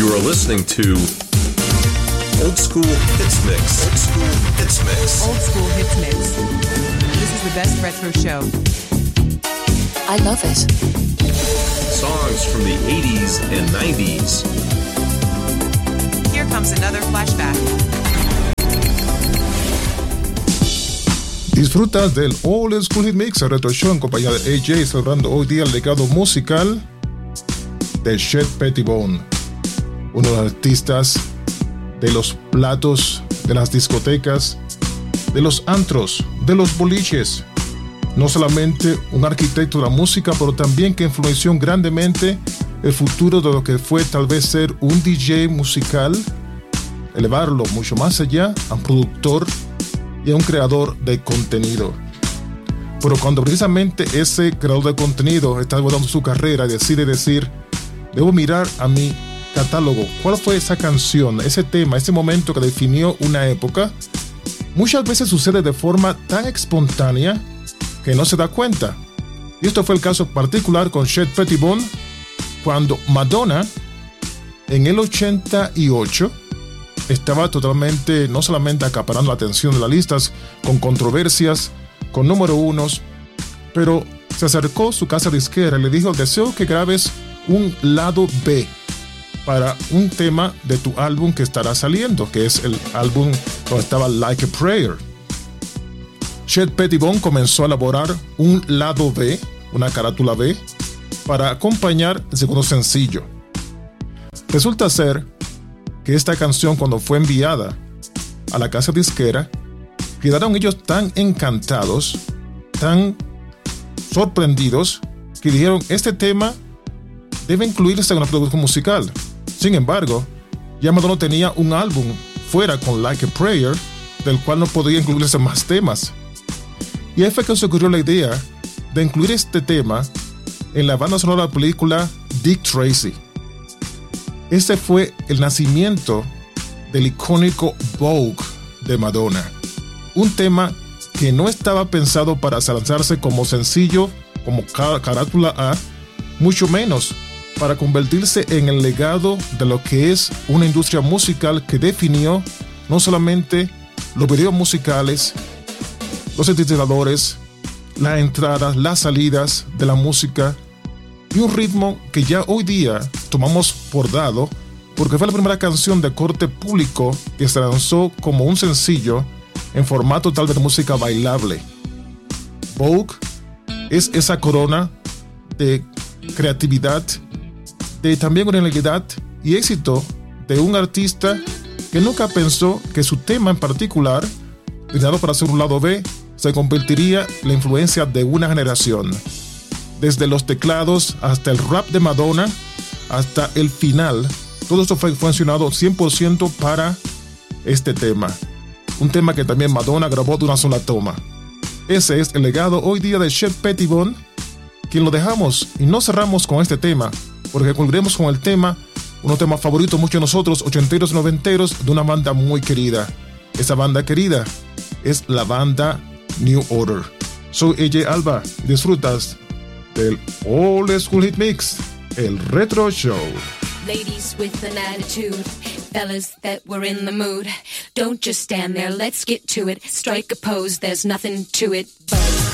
You are listening to Old School Hits Mix. Old School Hits Mix. Old School Hits Mix. This is the best retro show. I love it. Songs from the 80s and 90s. Here comes another flashback. Disfrutas del Old School Hit Mix, el retro show en compañía de AJ, celebrando hoy día el legado musical de Chet Pettibone, uno de los artistas de los platos, de las discotecas, de los antros, de los boliches. No solamente un arquitecto de la música, pero también que influenció grandemente el futuro de lo que fue tal vez ser un DJ musical, elevarlo mucho más allá a un productor y a un creador de contenido. Pero cuando precisamente ese creador de contenido está abordando su carrera y decide decir, debo mirar a mi catálogo, ¿cuál fue esa canción, ese tema, ese momento que definió una época? Muchas veces sucede de forma tan espontánea que no se da cuenta. Y esto fue el caso particular con Chet Pettibone, cuando Madonna, en el 88, estaba totalmente, no solamente acaparando la atención de las listas, con controversias, con número unos, pero se acercó a su casa disquera y le dijo, deseo que grabes un lado B para un tema de tu álbum que estará saliendo, que es el álbum donde estaba Like a Prayer. Chet Pettibone comenzó a elaborar un lado B, una carátula B, para acompañar el segundo sencillo. Resulta ser que esta canción, cuando fue enviada a la casa disquera, quedaron ellos tan encantados, tan sorprendidos, que dijeron, este tema debe incluirse en una producción musical. Sin embargo, ya Madonna tenía un álbum fuera con Like a Prayer, del cual no podía incluirse más temas. Y ahí fue que se ocurrió la idea de incluir este tema en la banda sonora de la película Dick Tracy. Ese fue el nacimiento del icónico Vogue de Madonna. Un tema que no estaba pensado para lanzarse como sencillo, como carátula A, mucho menos para convertirse en el legado de lo que es una industria musical que definió no solamente los videos musicales, los sintetizadores, las entradas, las salidas de la música, y un ritmo que ya hoy día tomamos por dado, porque fue la primera canción de corte público que se lanzó como un sencillo en formato tal de música bailable. Vogue es esa corona de creatividad, de también originalidad y éxito de un artista que nunca pensó que su tema en particular, diseñado para hacer un lado B, se convertiría en la influencia de una generación. Desde los teclados hasta el rap de Madonna, hasta el final, todo esto fue funcionado 100% para este tema. Un tema que también Madonna grabó de una sola toma. Ese es el legado hoy día de Chet Pettibone, quien lo dejamos y no cerramos con este tema, porque concluiremos con el tema, uno de los temas favoritos muchos de nosotros, ochenteros y noventeros, de una banda muy querida. Esa banda querida es la banda New Order. Soy AJ Alba, disfrutas del Old School Hit Mix, el Retro Show. Ladies with an attitude, fellas that were in the mood. Don't just stand there, let's get to it. Strike a pose, there's nothing to it but